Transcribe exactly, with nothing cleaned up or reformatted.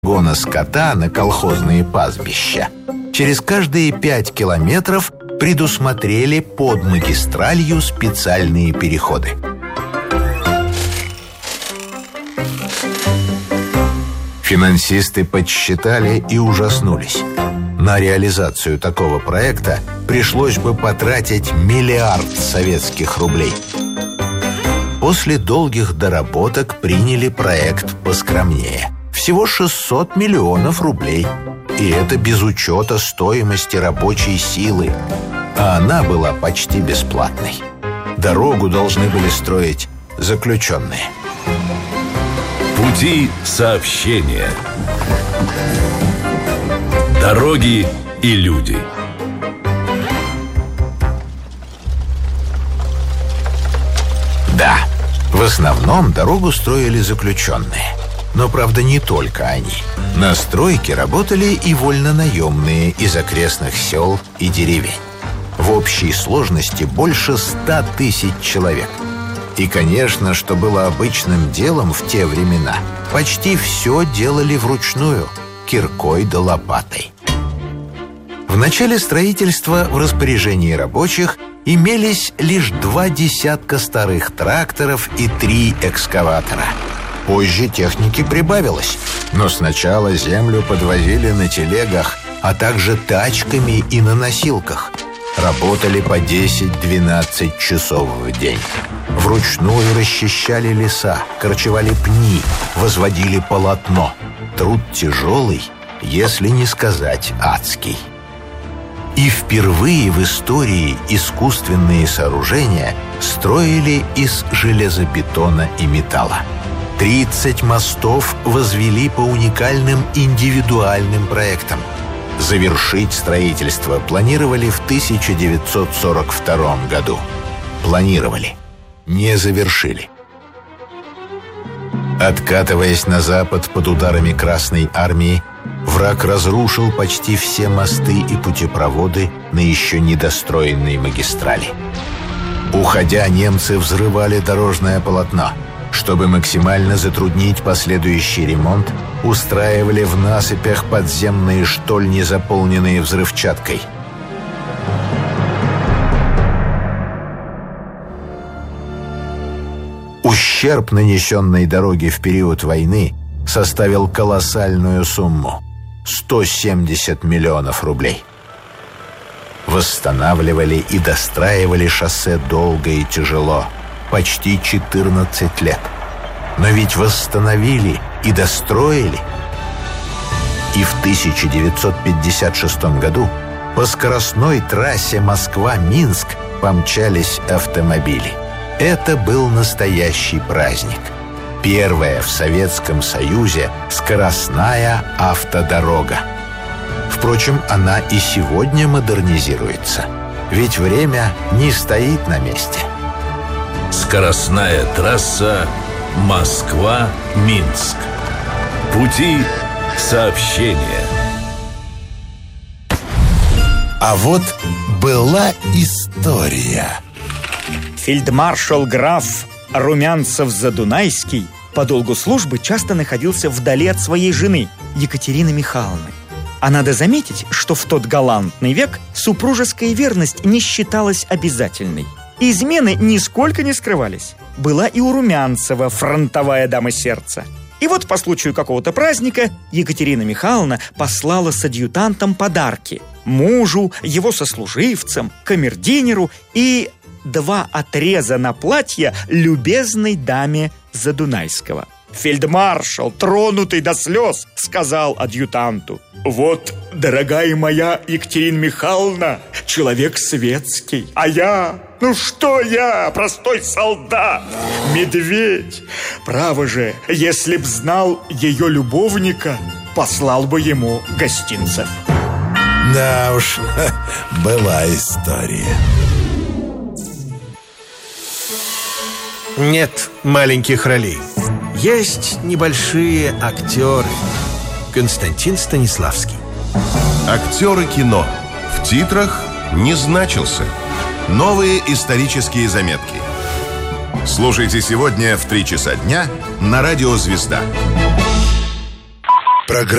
гона скота на колхозные пастбища, через каждые пять километров предусмотрели под магистралью специальные переходы. Финансисты подсчитали и ужаснулись. На реализацию такого проекта пришлось бы потратить миллиард советских рублей. После долгих доработок приняли проект поскромнее. Всего шестьсот миллионов рублей. И это без учета стоимости рабочей силы. А она была почти бесплатной. Дорогу должны были строить заключенные. Пути сообщения. Дороги и люди. Да, в основном дорогу строили заключенные. Но, правда, не только они. На стройке работали и вольнонаемные из окрестных сел и деревень. В общей сложности больше ста тысяч человек. И, конечно, что было обычным делом в те времена, почти все делали вручную, киркой да лопатой. В начале строительства в распоряжении рабочих имелись лишь два десятка старых тракторов и три экскаватора. Позже техники прибавилось, но сначала землю подвозили на телегах, а также тачками и на носилках. Работали по десять-двенадцать часов в день. Вручную расчищали леса, корчевали пни, возводили полотно. Труд тяжелый, если не сказать адский. И впервые в истории искусственные сооружения строили из железобетона и металла. тридцать мостов возвели по уникальным индивидуальным проектам. Завершить строительство планировали в тысяча девятьсот сорок втором году. Планировали. Не завершили. Откатываясь на запад под ударами Красной армии, враг разрушил почти все мосты и путепроводы на еще недостроенной магистрали. Уходя, немцы взрывали дорожное полотно. Чтобы максимально затруднить последующий ремонт, устраивали в насыпях подземные штольни, заполненные взрывчаткой. Ущерб, нанесенный дороге в период войны, составил колоссальную сумму – сто семьдесят миллионов рублей. Восстанавливали и достраивали шоссе долго и тяжело – почти четырнадцать лет. Но ведь восстановили и достроили. И в тысяча девятьсот пятьдесят шестом году по скоростной трассе Москва-Минск помчались автомобили. Это был настоящий праздник. Первая в Советском Союзе скоростная автодорога. Впрочем, она и сегодня модернизируется. Ведь время не стоит на месте. Скоростная трасса Москва-Минск. Пути сообщения. А вот была история. Фельдмаршал граф Румянцев-Задунайский по долгу службы часто находился вдали от своей жены Екатерины Михайловны. А надо заметить, что в тот галантный век супружеская верность не считалась обязательной. Измены нисколько не скрывались. Была и у Румянцева фронтовая дама сердца. И вот по случаю какого-то праздника Екатерина Михайловна послала с адъютантом подарки мужу, его сослуживцам, камердинеру и два отреза на платье любезной даме Задунайского. Фельдмаршал, тронутый до слез, сказал адъютанту: «Вот, дорогая моя Екатерина Михайловна, человек светский, а я, ну что я, простой солдат, медведь. Право же, если б знал ее любовника, послал бы ему гостинцев». Да уж, была история. Нет маленьких ролей. Есть небольшие актеры. Константин Станиславский. Актеры кино. В титрах не значился. Новые исторические заметки. Слушайте сегодня в три часа дня на радио «Звезда». Программа